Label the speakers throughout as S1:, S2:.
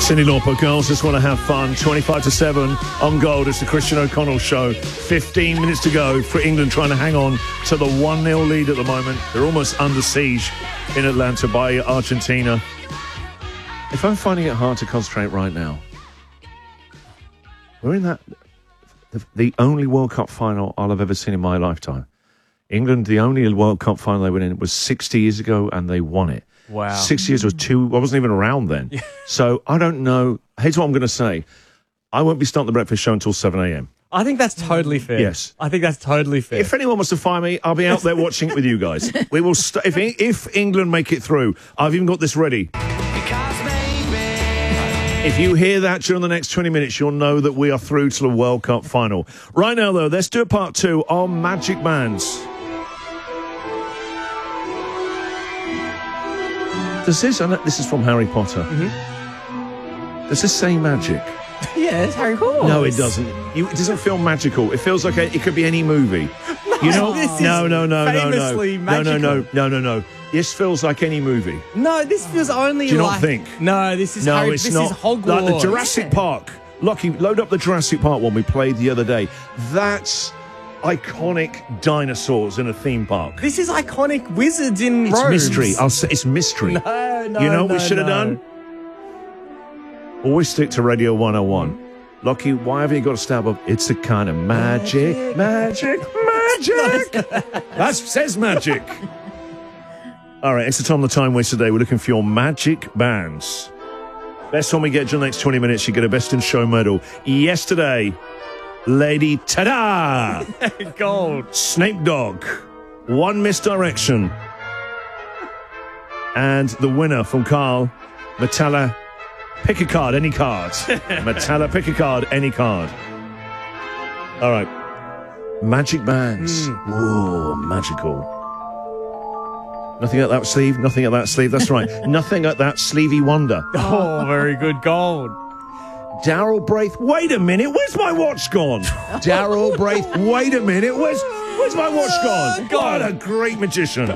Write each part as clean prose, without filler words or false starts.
S1: Cindy Lauper, girls just want to have fun. 25-7 on Gold. It's the Christian O'Connell Show. 15 minutes to go for England trying to hang on to the 1-0 lead at the moment. They're almost under siege in Atlanta by Argentina. If I'm finding it hard to concentrate right now, we're in the only World Cup final I'll have ever seen in my lifetime. England, the only World Cup final they went in was 60 years ago, and they won it.
S2: Wow.
S1: 6 years was I wasn't even around then. Yeah. So I don't know. Here's what I'm going to say. I won't be starting the breakfast show until 7 a.m.
S2: I think that's totally fair.
S1: Yes.
S2: I think that's totally fair.
S1: If anyone wants to fire me, I'll be out there watching it with you guys. We will. If England make it through, I've even got this ready. If you hear that during the next 20 minutes, you'll know that we are through to the World Cup final. Right now, though, let's do part 2 on Magic Bands. This is from Harry Potter. Mm-hmm. Does this say magic?
S2: Yeah, it's Harry Potter.
S1: No, it doesn't. It doesn't feel magical. It feels like it could be any movie.
S2: No,
S1: No. This feels like any movie.
S2: No, this feels only.
S1: Do you not think?
S2: No, this is. Harry,
S1: it's
S2: this
S1: not.
S2: is Hogwarts.
S1: Like the Jurassic Park. Lockie, load up the Jurassic Park one we played the other day. That's iconic dinosaurs in a theme park.
S2: This is iconic wizards in robes.
S1: Mystery. I'll say it's mystery.
S2: No.
S1: You know what we should have done? Always stick to Radio 101. Lockie, why haven't you got a stab up? It's a kind of magic. That says magic. All right, it's the time waste today. We're looking for your magic bands. Best one we get during the next 20 minutes, you get a Best in Show medal. Yesterday, Lady Ta-da!
S2: Gold.
S1: Snape Dogg. One Misdirection. And the winner from Carl, Metalla. Pick a card, any card. Metalla, pick a card, any card. All right. Magic bands. Whoa, magical. Nothing at that sleeve, nothing at that sleeve. That's right. Nothing at that sleevey wonder.
S2: Oh, very good. Gold.
S1: Daryl Braith. Wait a minute. Where's my watch gone? Daryl Braith. Wait a minute. Where's my watch gone? What a great magician.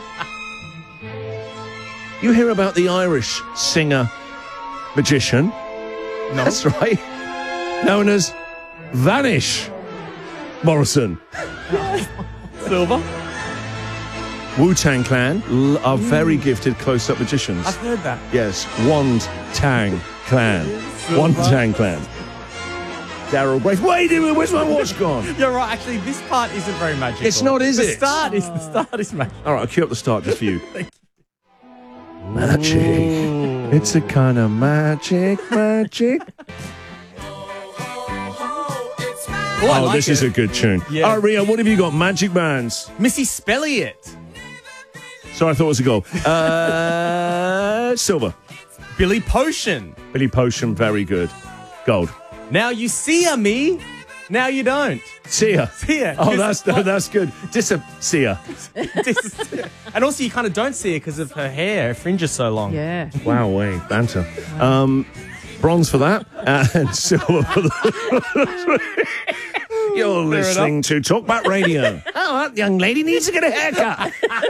S1: You hear about the Irish singer magician?
S2: No.
S1: That's right. Known as Vanish Morrison.
S2: Silver.
S1: Wu-Tang Clan are very gifted close-up magicians.
S2: I've heard that.
S1: Yes, Wand-Tang Clan. Wand-Tang Clan. Daryl Braith. Wait a minute, where's my watch gone?
S2: You're right. Actually, this part isn't very magical.
S1: It's not, is it?
S2: The start is magical.
S1: All right, I'll cue up the start just for you.
S2: Thank you.
S1: Magic. It's a kind of magic. Oh, this is a good tune.
S2: Yeah.
S1: All right, Rio, what have you got? Magic bands.
S2: Missy Spelliot.
S1: Sorry, I thought it was a goal. Silver.
S2: Billy Potion.
S1: Billy Potion, very good. Gold.
S2: Now you see her, me. Now you don't.
S1: See ya.
S2: See ya.
S1: Oh, that's good. See ya.
S2: And also, you kind of don't see her because of her hair. Her fringe is so long.
S3: Yeah.
S1: Wow, banter. Bronze for that, and silver for the... You're listening to Talkback Radio. Oh, that young lady needs to get a haircut.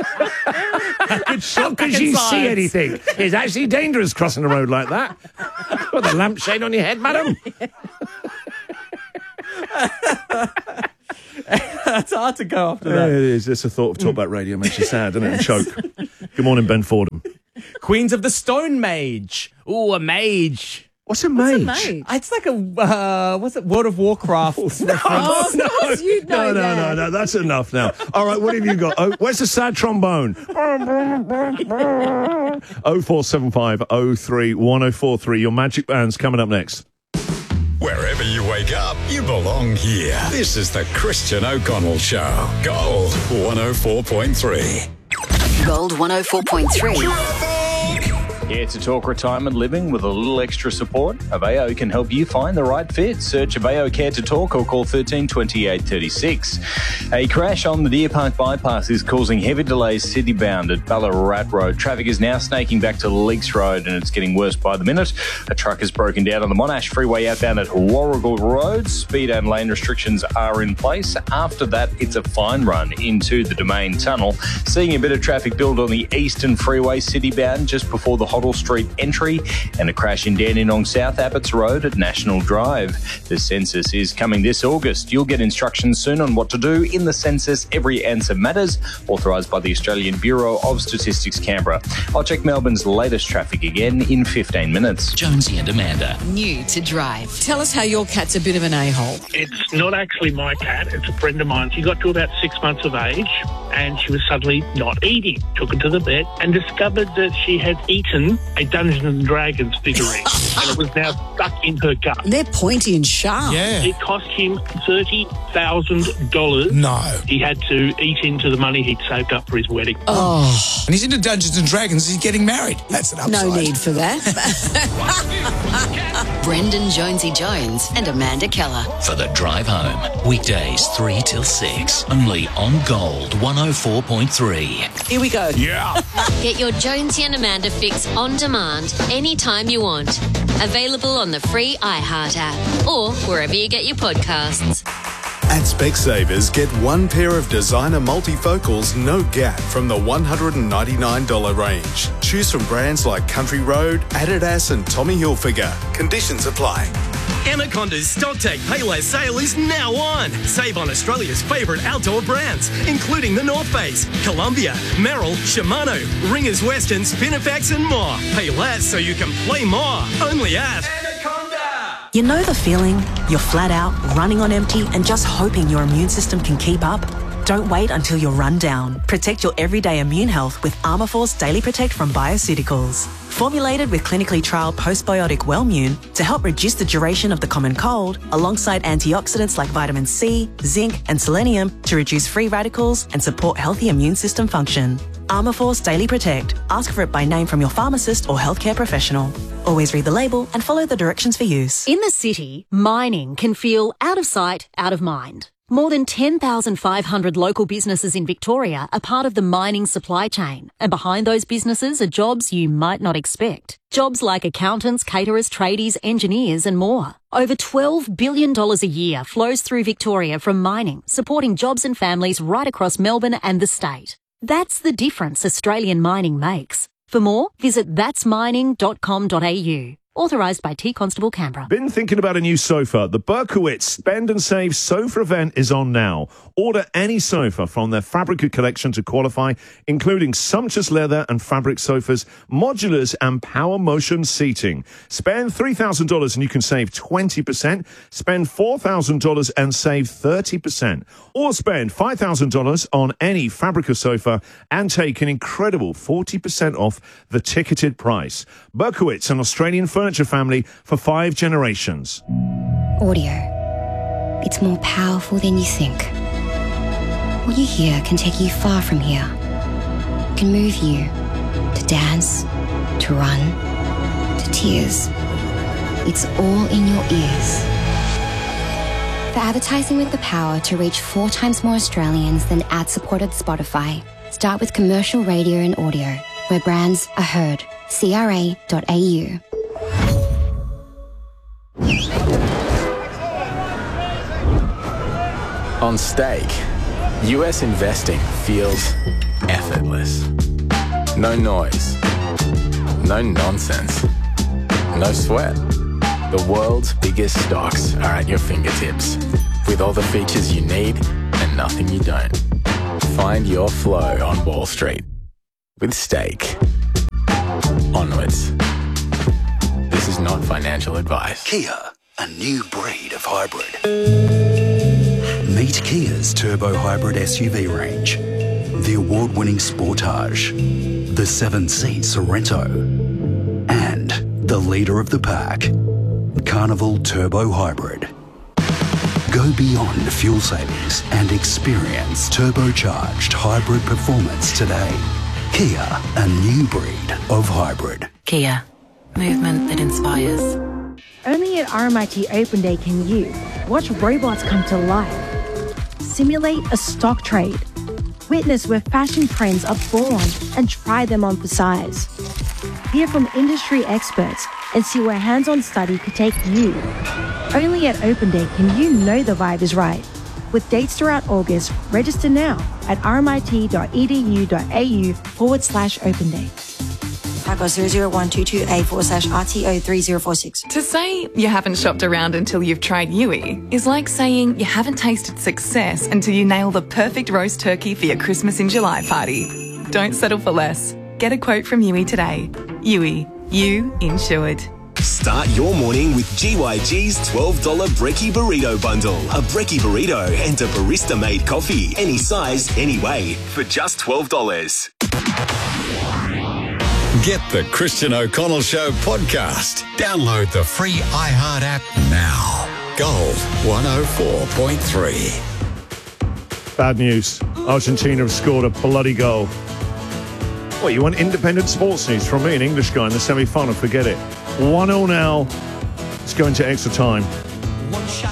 S1: How could you see anything? It's actually dangerous crossing the road like that. With a lampshade on your head, madam.
S2: It's hard to go after that.
S1: It is. It's a thought of Talkback Radio makes you sad, doesn't it? And choke. Good morning, Ben Fordham.
S2: Queens of the Stone Mage. Ooh, a mage.
S1: What's a mage?
S2: It's like a, what's it, World of Warcraft reference.
S3: Of course you'd know that.
S1: No, that's enough now. All right, what have you got? Oh, where's the sad trombone? 0475 03 1043. Your magic band's coming up next.
S4: Wherever you wake up, you belong here. This is the Christian O'Connell Show. Gold 104.3.
S5: Gold 104.3.
S6: Here to talk retirement living with a little extra support. Aveo can help you find the right fit. Search Aveo Care to Talk or call 13 28 36. A crash on the Deer Park bypass is causing heavy delays city-bound at Ballarat Road. Traffic is now snaking back to Leaks Road and it's getting worse by the minute. A truck has broken down on the Monash Freeway outbound at Warrigal Road. Speed and lane restrictions are in place. After that, it's a fine run into the Domain Tunnel. Seeing a bit of traffic build on the Eastern Freeway city-bound just before the Hog Model Street entry and a crash in Dandenong South Abbots Road at National Drive. The census is coming this August. You'll get instructions soon on what to do in the census. Every answer matters, authorised by the Australian Bureau of Statistics, Canberra. I'll check Melbourne's latest traffic again in 15 minutes.
S5: Jonesy and Amanda.
S7: New to drive.
S3: Tell us how your cat's a bit of an a-hole.
S8: It's not actually my cat, it's a friend of mine. She got to about 6 months of age and she was suddenly not eating. Took her to the vet and discovered that she had eaten a Dungeons and Dragons figurine and it was now stuck in her gut.
S3: They're pointy and sharp.
S9: Yeah.
S8: It cost him $30,000.
S9: No.
S8: He had to eat into the money he'd saved up for his wedding.
S3: Oh,
S9: And he's into Dungeons and Dragons. He's getting married. That's an upside.
S3: no need for that.
S7: Brendan Jonesy Jones and Amanda Keller.
S5: For the drive home. Weekdays 3 till 6. Only on Gold 104.3.
S3: Here we go.
S9: Yeah.
S10: Get your Jonesy and Amanda fix on demand anytime you want. Available on the free iHeart app or wherever you get your podcasts.
S11: At Specsavers, get one pair of designer multifocals, no gap, from the $199 range. Choose from brands like Country Road, Adidas and Tommy Hilfiger. Conditions apply.
S12: Anaconda's Stocktake Payless sale is now on. Save on Australia's favourite outdoor brands, including the North Face, Columbia, Merrill, Shimano, Ringers Western, Spinifex and more. Pay less so you can play more. Only at Anaconda.
S13: You know the feeling? You're flat out, running on empty and just hoping your immune system can keep up? Don't wait until you're run down. Protect your everyday immune health with Armourforce Daily Protect from Bioceuticals. Formulated with clinically trialled postbiotic Wellmune to help reduce the duration of the common cold, alongside antioxidants like vitamin C, zinc and selenium to reduce free radicals and support healthy immune system function. Armourforce Daily Protect. Ask for it by name from your pharmacist or healthcare professional. Always read the label and follow the directions for use.
S14: In the city, mining can feel out of sight, out of mind. More than 10,500 local businesses in Victoria are part of the mining supply chain, and behind those businesses are jobs you might not expect. Jobs like accountants, caterers, tradies, engineers and more. Over $12 billion a year flows through Victoria from mining, supporting jobs and families right across Melbourne and the state. That's the difference Australian mining makes. For more, visit that'smining.com.au. Authorised by T Constable Canberra.
S1: Been thinking about a new sofa? The Berkowitz Spend and Save Sofa event is on now. Order any sofa from their Fabrica collection to qualify, including sumptuous leather and fabric sofas, modulars and power motion seating. Spend $3,000 and you can save 20%. Spend $4,000 and save 30%. Or spend $5,000 on any Fabrica sofa and take an incredible 40% off the ticketed price. Berkowitz, an Australian furniture family for 5 generations.
S15: Audio. It's more powerful than you think. What you hear can take you far from here. It can move you to dance, to run, to tears. It's all in your ears. For advertising with the power to reach 4 times more Australians than ad-supported Spotify, start with commercial radio and audio, where brands are heard. CRA.au.
S16: On Stake, US investing feels effortless. No noise, no nonsense, no sweat. The world's biggest stocks are at your fingertips, with all the features you need and nothing you don't. Find your flow on Wall Street with Stake. Onwards. This is not financial advice.
S17: Kia, a new breed of hybrid. Meet Kia's turbo hybrid SUV range. The award-winning Sportage, the 7-seat Sorento, and the leader of the pack, Carnival Turbo Hybrid. Go beyond fuel savings and experience turbocharged hybrid performance today. Kia, a new breed of hybrid.
S18: Kia, movement that inspires.
S19: Only at RMIT Open Day can you watch robots come to life, simulate a stock trade, witness where fashion trends are born and try them on for size. Hear from industry experts and see where hands-on study could take you. Only at Open Day can you know the vibe is right. With dates throughout August, register now at rmit.edu.au/Open Day.
S20: type code 00122A/RTO3046.
S21: To say you haven't shopped around until you've tried Yui is like saying you haven't tasted success until you nail the perfect roast turkey for your Christmas in July party. Don't settle for less. Get a quote from Yui today. Yui, you insured.
S22: Start your morning with GYG's $12 Brekkie Burrito Bundle. A Brekkie Burrito and a barista-made coffee. Any size, any way, for just $12.
S4: Get the Christian O'Connell Show podcast. Download the free iHeart app now. Gold 104.3.
S1: Bad news. Argentina have scored a bloody goal. What, you want independent sports news from me, an English guy in the semi-final? Forget it. 1-0 now. It's going to extra time.
S23: One shot